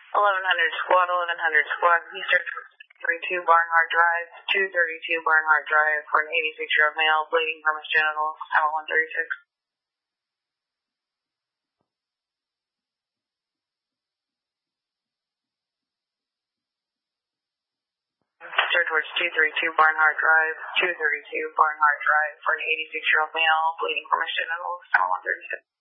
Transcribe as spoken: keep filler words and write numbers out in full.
eleven hundred squad, eleven hundred squad, he searched for thirty-two Barnhart Drive, two thirty-two Barnhart Drive for an eighty-six-year-old male bleeding from his genitals, Tower one thirty-six. Search towards two thirty-two Barnhart Drive, two thirty-two Barnhart Drive for an eighty-six-year-old male bleeding from his genitals, Tower one thirty-six.